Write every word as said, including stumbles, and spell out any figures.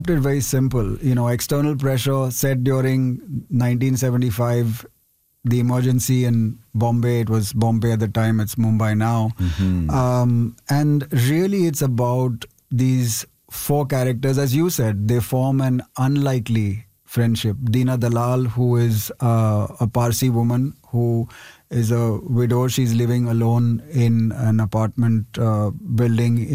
It very simple. You know, external pressure set during nineteen seventy-five, the emergency in Bombay. It was Bombay at the time. It's Mumbai now. Mm-hmm. Um, and really, it's about these four characters. As you said, they form an unlikely friendship. Deena Dalal, who is uh, a Parsi woman who is a widow. She's living alone in an apartment uh, building